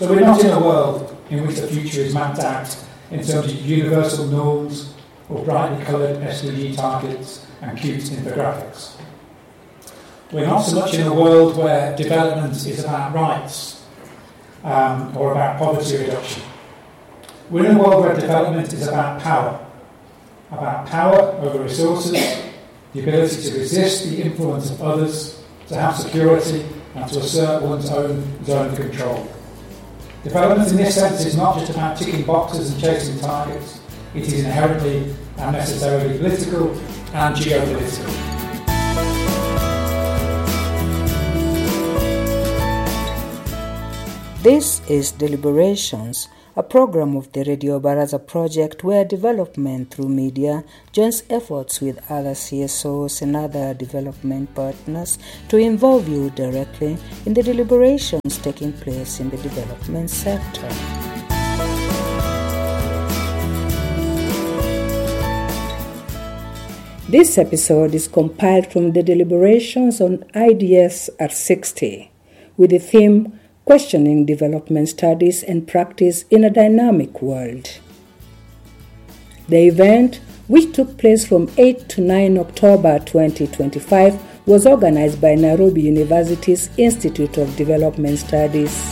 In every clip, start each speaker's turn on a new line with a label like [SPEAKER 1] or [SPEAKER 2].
[SPEAKER 1] So we're not in a world in which the future is mapped out in terms of universal norms or brightly coloured SDG targets and cute infographics. We're not so much in a world where development is about rights or about poverty reduction. We're in a world where development is about power over resources, the ability to resist the influence of others, to have security, and to assert one's own zone of control. Development in this sense is not just about ticking boxes and chasing targets. It is inherently and necessarily political and geopolitical.
[SPEAKER 2] This is Deliberations, a program of the Radio Baraza project where development through media joins efforts with other CSOs and other development partners to involve you directly in the deliberations taking place in the development sector. This episode is compiled from the deliberations on IDS at 60 with the theme Questioning Development Studies and Practice in a Dynamic World. The event, which took place from 8 to 9 October 2025, was organized by Nairobi University's Institute of Development Studies.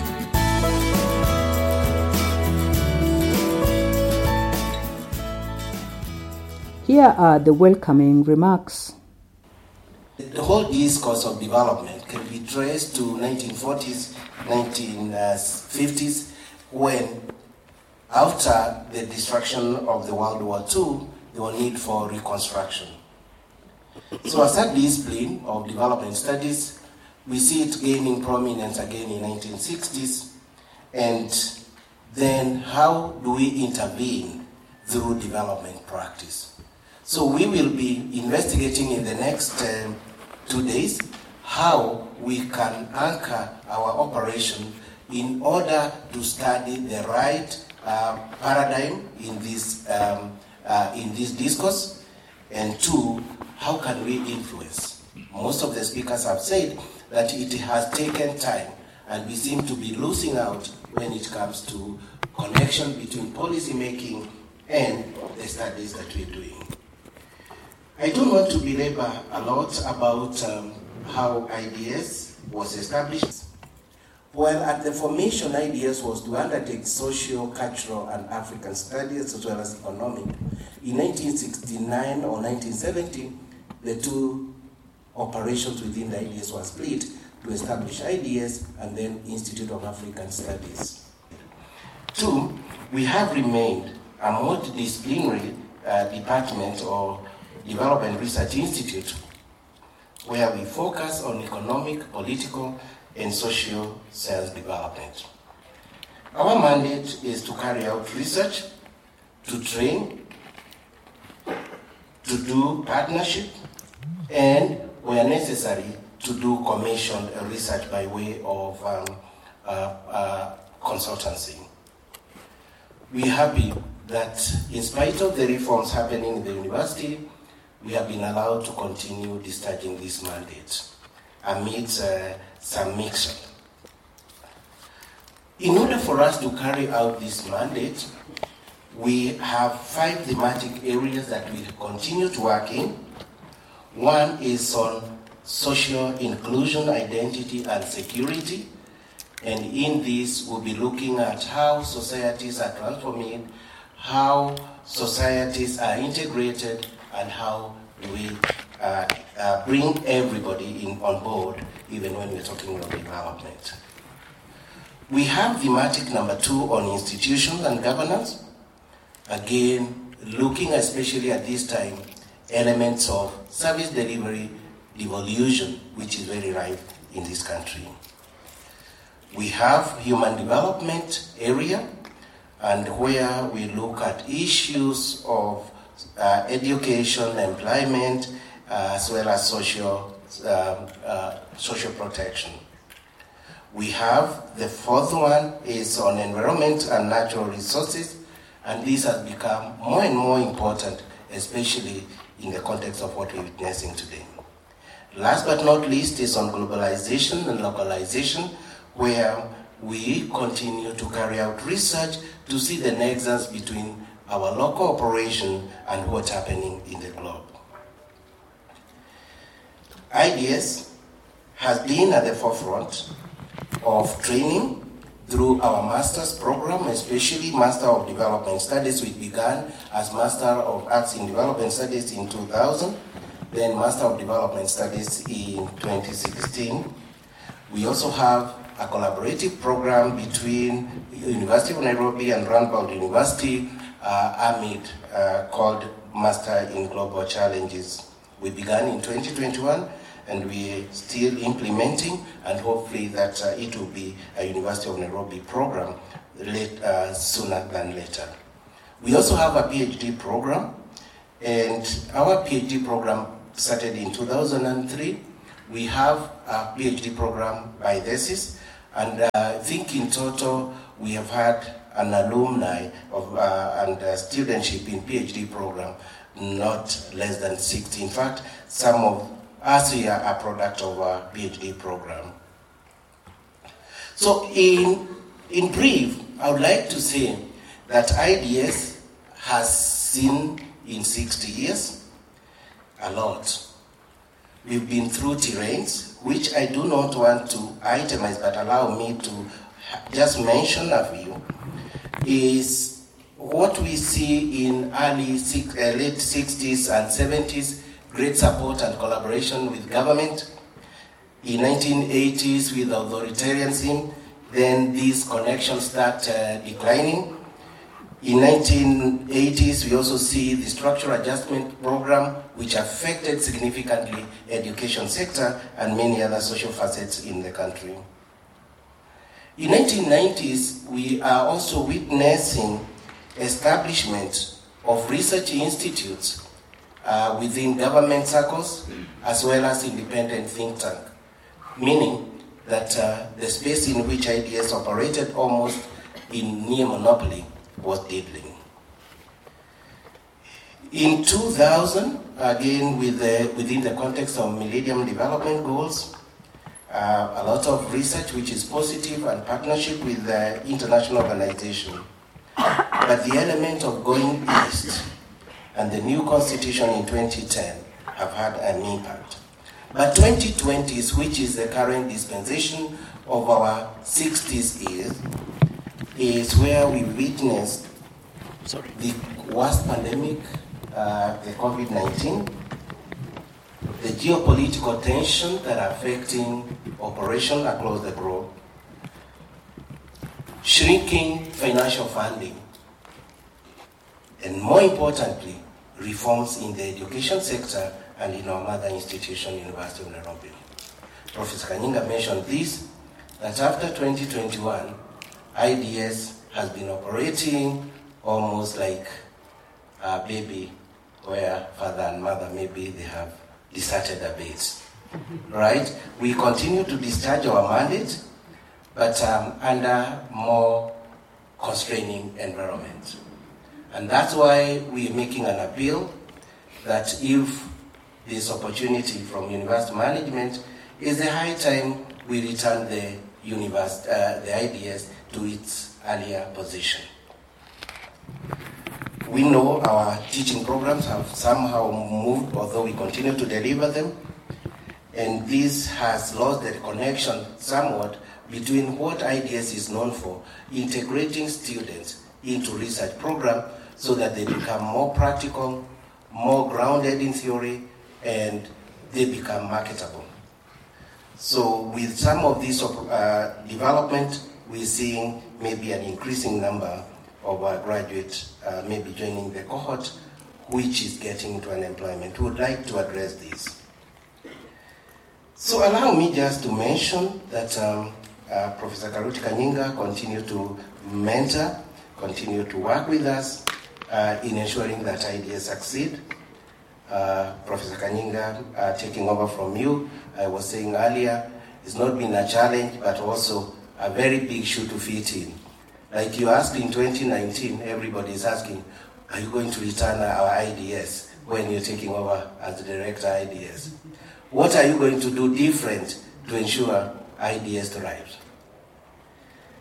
[SPEAKER 2] Here are the welcoming remarks.
[SPEAKER 3] The whole discourse of development can be traced to 1940s, 1950s, when, after the destruction of the World War II, there was need for reconstruction. So as a discipline of development studies, we see it gaining prominence again in 1960s, and then how do we intervene through development practice? So we will be investigating in the next 2 days how we can anchor our operation in order to study the right paradigm in this discourse, and two, how can we influence? Most of the speakers have said that it has taken time, and we seem to be losing out when it comes to connection between policy making and the studies that we're doing. I don't want to belabor a lot about how IDS was established. While at the formation, IDS was to undertake social, cultural, and African studies as well as economic. In 1969 or 1970, the two operations within the IDS were split to establish IDS and then Institute of African Studies. Two, we have remained a multidisciplinary department or Development Research Institute, where we focus on economic, political, and social science development. Our mandate is to carry out research, to train, to do partnership, and where necessary, to do commissioned research by way of consultancy. We are happy that in spite of the reforms happening in the university, we have been allowed to continue discharging this mandate amidst some mixture. In order for us to carry out this mandate, we have 5 thematic areas that we continue to work in. One is on social inclusion, identity, and security. And in this, we'll be looking at how societies are transforming, how societies are integrated, and how we bring everybody on board, even when we're talking about development. We have thematic number 2 on institutions and governance. Again, looking especially at this time, elements of service delivery, devolution, which is very rife in this country. We have human development area, and where we look at issues of education, employment, as well as social protection. We have the 4th one is on environment and natural resources, and this has become more and more important, especially in the context of what we're witnessing today. Last but not least is on globalization and localization, where we continue to carry out research to see the nexus between our local operation and what's happening in the globe. IDS has been at the forefront of training through our master's program, especially Master of Development Studies, which began as Master of Arts in Development Studies in 2000, then Master of Development Studies in 2016. We also have a collaborative program between University of Nairobi and Randbold University, AMID, called Master in Global Challenges. We began in 2021, and we're still implementing, and hopefully that it will be a University of Nairobi program sooner than later. We also have a PhD program, and our PhD program started in 2003. We have a PhD program by thesis, and I think in total we have had an alumni of, and studentship in PhD program not less than 60. In fact, some of us here are a product of our PhD program. So in brief, I would like to say that IDS has seen in 60 years a lot. We've been through terrains, which I do not want to itemize, but allow me to just mention a few, is what we see in late 60s and 70s, great support and collaboration with government. In 1980s with authoritarianism, then these connections start declining. In 1980s, we also see the structural adjustment program, which affected significantly education sector and many other social facets in the country. In 1990s, we are also witnessing establishment of research institutes within government circles as well as independent think tank, meaning that the space in which IDS operated almost in near monopoly was dwindling. In 2000, again within the context of Millennium Development Goals, a lot of research which is positive and partnership with the international organization. But the element of going east and the new constitution in 2010 have had an impact. But 2020s, which is the current dispensation of our 60s years, is where we witnessed the worst pandemic, the COVID-19, the geopolitical tension that are affecting operation across the globe, shrinking financial funding, and more importantly, reforms in the education sector and in our mother institution, University of Nairobi. Professor Kanyinga mentioned this, that after 2021, IDS has been operating almost like a baby where father and mother, maybe they have deserted their base, right? We continue to discharge our mandate, but under more constraining environment. And that's why we're making an appeal that if this opportunity from university management, is the high time we return the IDS to its earlier position. We know our teaching programs have somehow moved, although we continue to deliver them, and this has lost the connection somewhat between what IDS is known for, integrating students into research program so that they become more practical, more grounded in theory, and they become marketable. So with some of this development, we're seeing maybe an increasing number of our graduates maybe joining the cohort, which is getting into unemployment. We would like to address this. So allow me just to mention that Professor Karuti Kanyinga continue to mentor, continue to work with us in ensuring that IDS succeed. Professor Kanyinga, taking over from you, I was saying earlier, it's not been a challenge, but also a very big shoe to fit in. Like you asked in 2019, everybody is asking, are you going to return our IDS when you're taking over as the director IDS? What are you going to do different to ensure IDS thrives?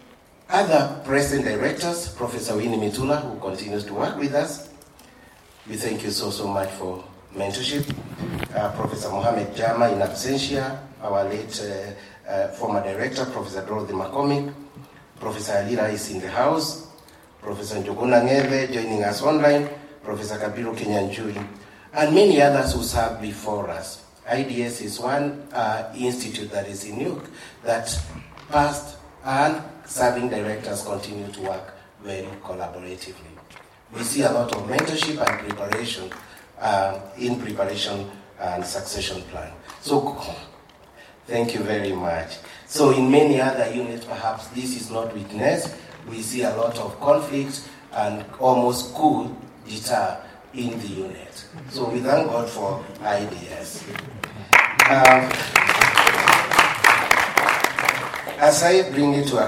[SPEAKER 3] Other president directors, Professor Winnie Mitula, who continues to work with us, we thank you so much for mentorship. Professor Mohamed Jama in absentia, our late former director, Professor Dorothy McCormick, Professor Alira is in the house, Professor Njuguna Ngeve joining us online, Professor Kabiru Kenyanjui, and many others who served before us. IDS is one institute that is in Nuke that past and serving directors continue to work very collaboratively. We see a lot of mentorship and preparation in preparation and succession plan. So thank you very much. So in many other units, perhaps this is not witnessed. We see a lot of conflict and almost coup d'etat in the unit. So we thank God for IDS. As I bring it to a